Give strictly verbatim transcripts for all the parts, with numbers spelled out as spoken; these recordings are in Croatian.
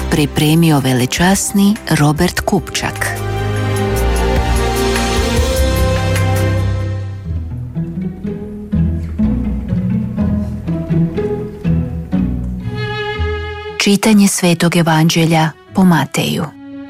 pripremio velečasni Robert Kupčak. Čitanje Svetog Evanđelja po Mateju.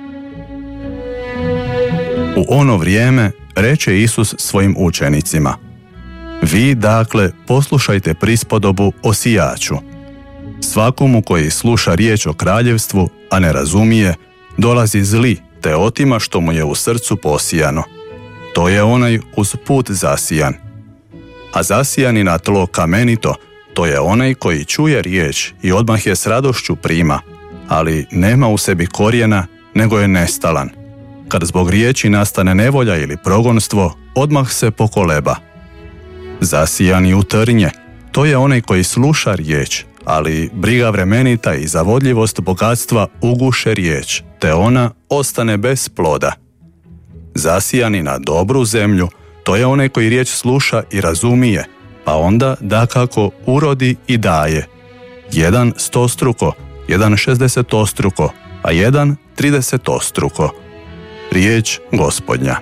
U ono vrijeme reče Isus svojim učenicima: Vi, dakle, poslušajte prispodobu o sijaču. Svakomu koji sluša riječ o kraljevstvu, a ne razumije, dolazi zli, te otima što mu je u srcu posijano. To je onaj uz put zasijan. A zasijani na tlo kamenito, to je onaj koji čuje riječ i odmah je s radošću prima, ali nema u sebi korijena, nego je nestalan. Kad zbog riječi nastane nevolja ili progonstvo, odmah se pokoleba. Zasijani u trnje, to je onaj koji sluša riječ, ali briga vremenita i zavodljivost bogatstva uguše riječ, te ona ostane bez ploda. Zasijani na dobru zemlju, to je onaj koji riječ sluša i razumije, pa onda dakako urodi i daje. Jedan stostruko, jedan šezdesetostruko, a jedan tridesetostruko. Riječ Gospodnja.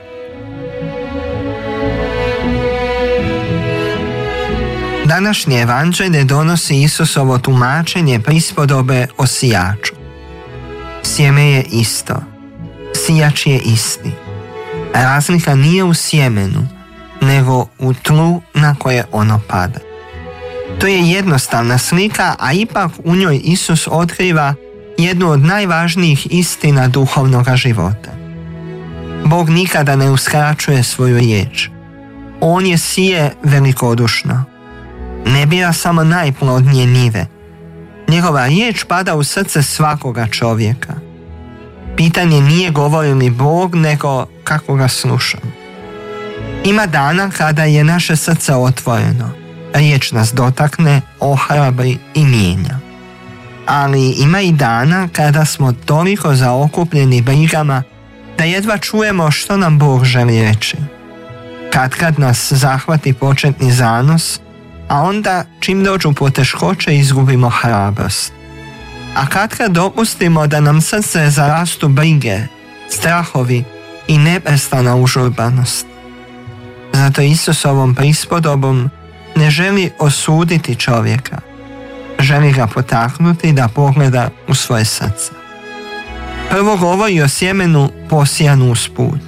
Današnje evanđelje donosi Isusovo tumačenje prispodobe o sijaču. Sjeme je isto, sijač je isti. Razlika nije u sjemenu, nego u tlu na koje ono pada. To je jednostavna slika, a ipak u njoj Isus otkriva jednu od najvažnijih istina duhovnog života. Bog nikada ne uskraćuje svoju riječ. On je sije velikodušno. Ne bira samo najplodnije njive. Njegova riječ pada u srce svakoga čovjeka. Pitanje nije govori li Bog, nego kako ga slušam. Ima dana kada je naše srce otvoreno. Riječ nas dotakne, ohrabri i mijenja. Ali ima i dana kada smo toliko zaokupljeni brigama da jedva čujemo što nam Bog želi reći. Katkad nas zahvati početni zanos, a onda čim dođu poteškoće izgubimo hrabrost. A katkad dopustimo da nam srce zarastu brige, strahovi i neprestana užurbanost. Zato Isus ovom prispodobom ne želi osuditi čovjeka, želi ga potaknuti da pogleda u svoje srce. Prvo govori o sjemenu posijanu usput.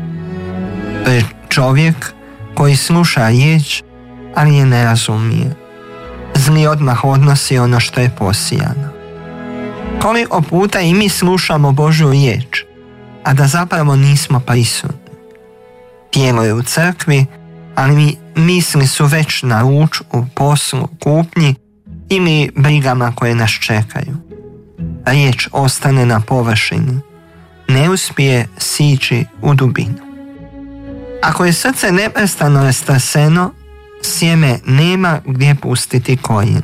To je čovjek koji sluša riječ, ali je ne razumije. Zli odmah odnosi ono što je posijano. Koliko puta i mi slušamo Božju riječ, a da zapravo nismo prisutni. Tijelo je u crkvi, ali misli su već na ručku, poslu, kupnji ili brigama koje nas čekaju. Riječ ostane na površini, ne uspije sići u dubinu. Ako je srce neprestano rastreseno, sjeme nema gdje pustiti korijen.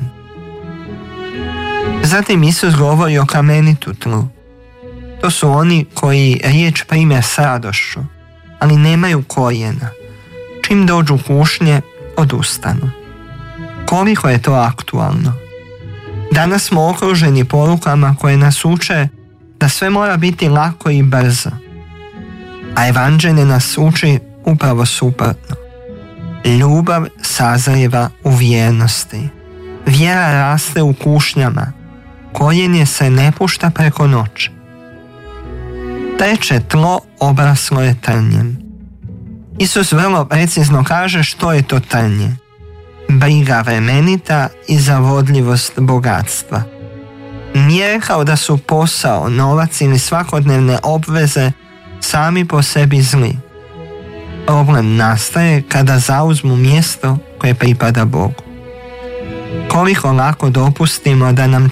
Zatim Isus govori o kamenitu tlu. To su oni koji riječ prime s radošću, ali nemaju korijena. Čim dođu kušnje, odustanu. Koliko je to aktualno? Danas smo okruženi porukama koje nas uče da sve mora biti lako i brzo. A evanđelje nas uči upravo suprotno. Ljubav sazrijeva u vjernosti. Vjera raste u kušnjama. Korijenje se ne pušta preko noći. Treće tlo obraslo je trnjem. Isus vrlo precizno kaže što je to trnje. Briga vremenita i zavodljivost bogatstva. Nije rekao da su posao, novac ili svakodnevne obveze sami po sebi zli. Problem nastaje kada zauzmu mjesto koje pripada Bogu. Koliko lako dopustimo da nam